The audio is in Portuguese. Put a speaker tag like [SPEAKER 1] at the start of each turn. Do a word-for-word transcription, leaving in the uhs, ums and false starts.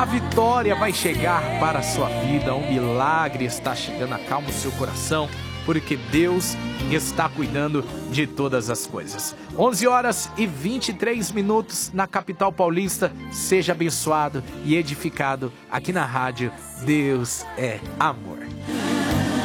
[SPEAKER 1] A vitória vai chegar para a sua vida, um milagre está chegando, acalma o seu coração, porque Deus está cuidando de todas as coisas. onze horas e vinte e três minutos na capital paulista. Seja abençoado e edificado aqui na rádio Deus é Amor.